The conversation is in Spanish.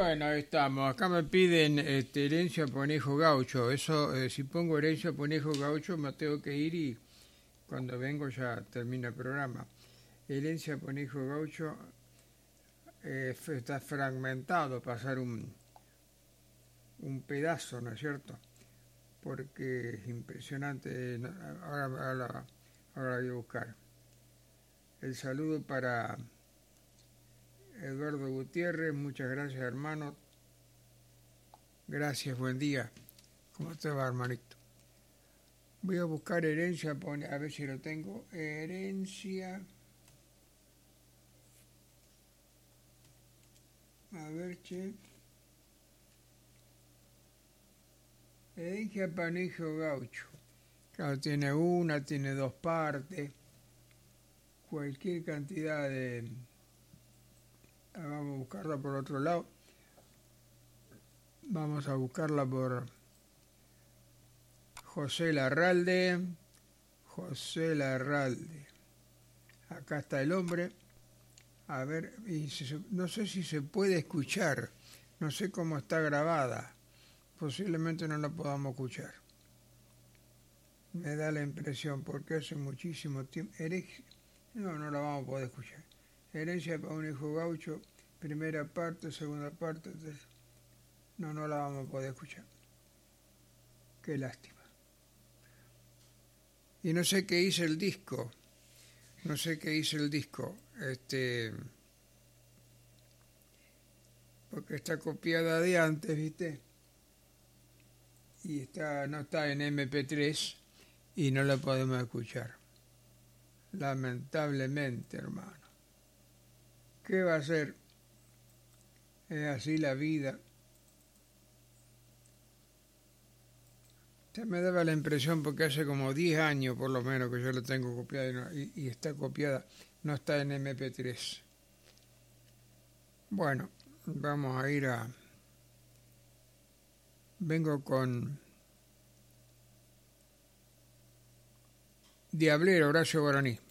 Bueno, ahí estamos. Acá me piden herencia Conejo Gaucho. Eso, si pongo herencia Conejo Gaucho, me tengo que ir y cuando vengo ya termina el programa. Herencia Conejo Gaucho está fragmentado, pasar un pedazo, ¿no es cierto? Porque es impresionante. Ahora voy a buscar. El saludo para Eduardo Gutiérrez. Muchas gracias, hermano. Gracias, buen día. ¿Cómo te va, hermanito? Voy a buscar herencia, a ver si lo tengo. Herencia. A ver, che. Herencia Conejo Gaucho. Claro, tiene dos partes. Cualquier cantidad de... Vamos a buscarla por otro lado. Vamos a buscarla por José Larralde. José Larralde. Acá está el hombre. A ver, no sé si se puede escuchar. No sé cómo está grabada. Posiblemente no la podamos escuchar. Me da la impresión, porque hace muchísimo tiempo... No la vamos a poder escuchar. Herencia para un hijo gaucho, primera parte, segunda parte, tercera. No la vamos a poder escuchar. Qué lástima. Y no sé qué hice el disco. Porque está copiada de antes, ¿viste? Y no está en MP3 y no la podemos escuchar. Lamentablemente, hermano. ¿Qué va a ser? Es así la vida. Ya me daba la impresión, porque hace como 10 años por lo menos que yo la tengo copiada y está copiada, no está en MP3. Bueno, vamos a ir a... Vengo con Diablero, Horacio Guaraní.